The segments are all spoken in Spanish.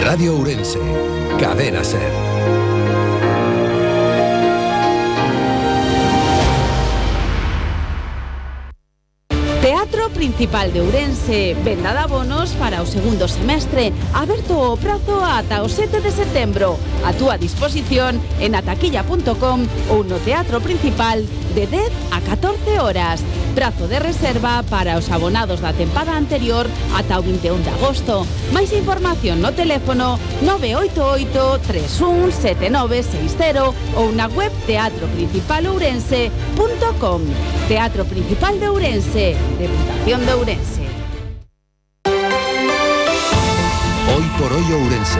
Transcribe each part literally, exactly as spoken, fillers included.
Radio Ourense, Cadena SER. Teatro Principal de Ourense, venda de abonos para o segundo semestre, aberto o prazo ata o sete de setembro. A túa disposición en ataquilla punto com ou no Teatro Principal de dez a catorce horas. Prazo de reserva para os abonados da tempada anterior ata o vinte e un de agosto. Máis información no teléfono nove oito oito, tres un sete nove seis cero ou na web teatro principal ourense punto com. Teatro Principal de Ourense, Deputación de Ourense. Hoy por hoy Ourense.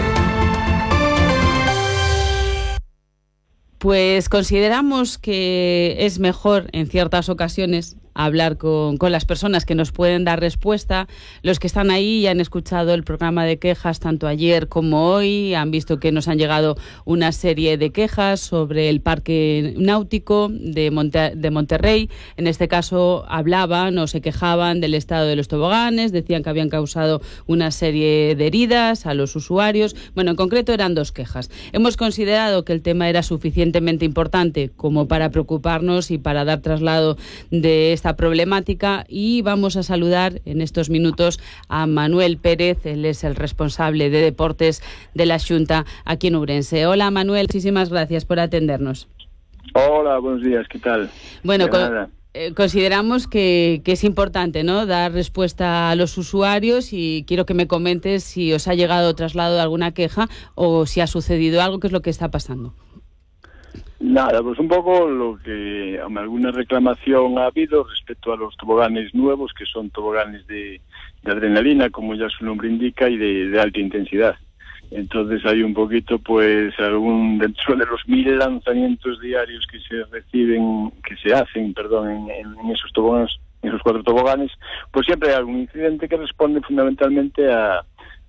Pues consideramos que es mejor en ciertas ocasiones hablar con, con las personas que nos pueden dar respuesta. Los que están ahí y han escuchado el programa de quejas tanto ayer como hoy, han visto que nos han llegado una serie de quejas sobre el parque náutico de, Monte, de Monterrey. En este caso hablaban o se quejaban del estado de los toboganes, decían que habían causado una serie de heridas a los usuarios. Bueno, en concreto eran dos quejas. Hemos considerado que el tema era suficientemente importante como para preocuparnos y para dar traslado de esta problemática, y vamos a saludar en estos minutos a Manuel Pérez. Él es el responsable de deportes de la Xunta aquí en Ourense. Hola Manuel, muchísimas gracias por atendernos. Hola, buenos días, ¿qué tal? Bueno, con, eh, consideramos que, que es importante, ¿no?, dar respuesta a los usuarios, y quiero que me comentes si os ha llegado traslado de alguna queja o si ha sucedido algo. ¿Qué es lo que está pasando? Nada, pues un poco lo que alguna reclamación ha habido respecto a los toboganes nuevos, que son toboganes de, de adrenalina, como ya su nombre indica, y de, de alta intensidad. Entonces hay un poquito, pues, algún dentro de los mil lanzamientos diarios que se reciben, que se hacen, perdón, en, en esos toboganes, en esos cuatro toboganes, pues siempre hay algún incidente que responde fundamentalmente a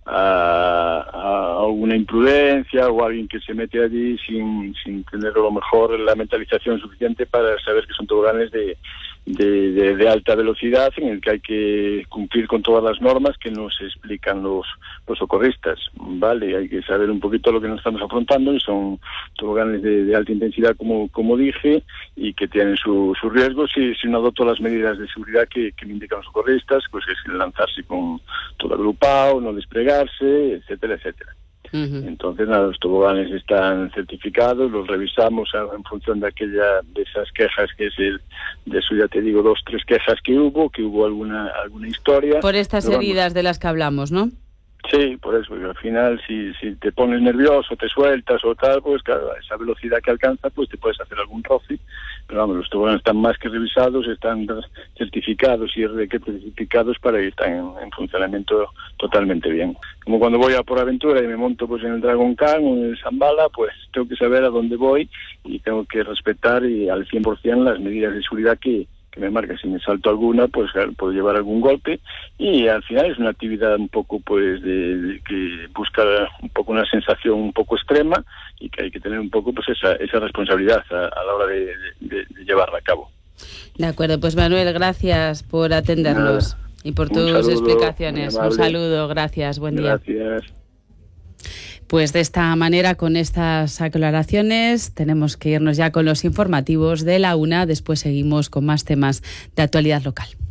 A, a alguna imprudencia o a alguien que se mete allí sin, sin tener a lo mejor la mentalización suficiente para saber que son toboganes de, de, de, de alta velocidad, en el que hay que cumplir con todas las normas que nos explican los, los socorristas, ¿vale? Hay que saber un poquito lo que nos estamos afrontando, y son toboganes de, de alta intensidad, como, como dije, y que tienen sus su riesgos, y si no adopto las medidas de seguridad que, que me indican los socorristas, pues es lanzarse con todo agrupado, no desplegarse, etcétera, etcétera. Uh-huh. Entonces, nada, los toboganes están certificados, los revisamos en función de aquella, de esas quejas, que es el, de eso ya te digo, dos, tres quejas que hubo, que hubo alguna, alguna historia. Por estas Pero heridas vamos, de las que hablamos, ¿no? Sí, por eso, porque al final si, si te pones nervioso, te sueltas o tal, pues claro, a esa velocidad que alcanza, pues te puedes hacer algún roce. Pero vamos, los toboganes están más que revisados, están certificados y R Q certificados para que estén en, en funcionamiento totalmente bien. Como cuando voy a por aventura y me monto pues en el Dragon Khan o en el Zambala, pues tengo que saber a dónde voy y tengo que respetar y al cien por ciento las medidas de seguridad que que me marca. Si me salto alguna, pues claro, puedo llevar algún golpe, y al final es una actividad un poco pues de, de que busca un poco una sensación un poco extrema, y que hay que tener un poco pues esa, esa responsabilidad a, a la hora de, de, de llevarla a cabo. De acuerdo, pues Manuel, gracias por atendernos. Nada. Y por tus saludo, explicaciones. Un saludo, gracias, buen día. Gracias. Pues de esta manera, con estas aclaraciones, tenemos que irnos ya con los informativos de la una. Después seguimos con más temas de actualidad local.